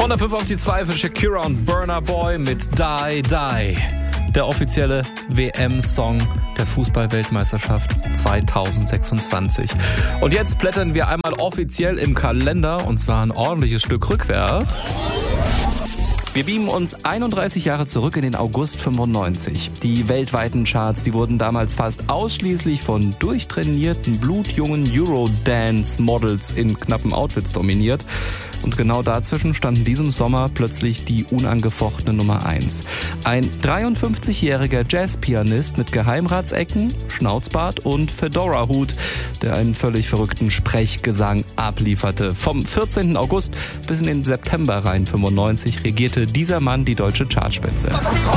Von der 5 auf die 2 für Shakira und Burna Boy mit Die Die. Der offizielle WM-Song der Fußball-Weltmeisterschaft 2026. Und jetzt blättern wir einmal offiziell im Kalender, und zwar ein ordentliches Stück rückwärts. Wir beamen uns 31 Jahre zurück in den August 95. Die weltweiten Charts, die wurden damals fast ausschließlich von durchtrainierten, blutjungen Eurodance-Models in knappen Outfits dominiert. Und genau dazwischen stand in diesem Sommer plötzlich die unangefochtene Nummer 1. Ein 53-jähriger Jazzpianist mit Geheimratsecken, Schnauzbart und Fedora-Hut, der einen völlig verrückten Sprechgesang ablieferte. Vom 14. August bis in den September rein 95 regierte dieser Mann die deutsche Chartspitze.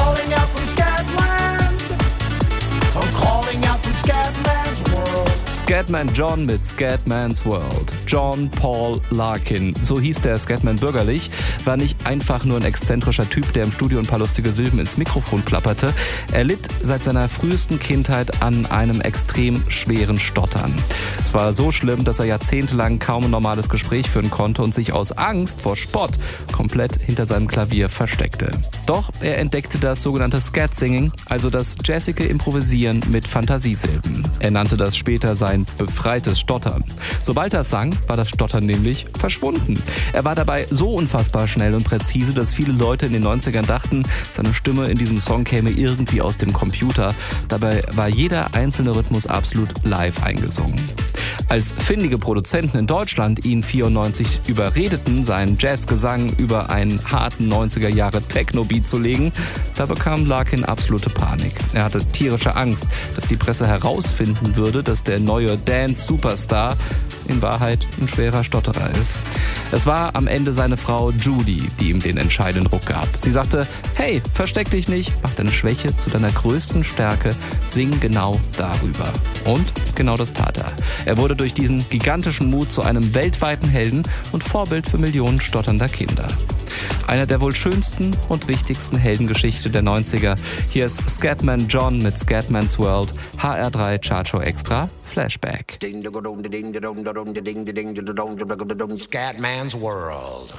Scatman John mit Scatman's World. John Paul Larkin, so hieß der Scatman bürgerlich, war nicht einfach nur ein exzentrischer Typ, der im Studio ein paar lustige Silben ins Mikrofon plapperte. Er litt seit seiner frühesten Kindheit an einem extrem schweren Stottern. Es war so schlimm, dass er jahrzehntelang kaum ein normales Gespräch führen konnte und sich aus Angst vor Spott komplett hinter seinem Klavier versteckte. Doch er entdeckte das sogenannte Scat-Singing, also das jazzige Improvisieren mit Fantasiesilben. Er nannte das später sein befreites Stottern. Sobald er sang, war das Stottern nämlich verschwunden. Er war dabei so unfassbar schnell und präzise, dass viele Leute in den 90ern dachten, seine Stimme in diesem Song käme irgendwie aus dem Computer. Dabei war jeder einzelne Rhythmus absolut live eingesungen. Als findige Produzenten in Deutschland ihn 94 überredeten, seinen Jazzgesang über einen harten 90er-Jahre Techno-Beat zu legen, da bekam Larkin absolute Panik. Er hatte tierische Angst, dass die Presse herausfinden würde, dass der neue Dance-Superstar in Wahrheit ein schwerer Stotterer ist. Es war am Ende seine Frau Judy, die ihm den entscheidenden Ruck gab. Sie sagte, hey, versteck dich nicht, mach deine Schwäche zu deiner größten Stärke, sing genau darüber. Und genau das tat er. Er wurde durch diesen gigantischen Mut zu einem weltweiten Helden und Vorbild für Millionen stotternder Kinder. Einer der wohl schönsten und wichtigsten Heldengeschichte der 90er. Hier ist Scatman John mit Scatman's World, HR3 Chartshow Extra, Flashback. Scatman's World.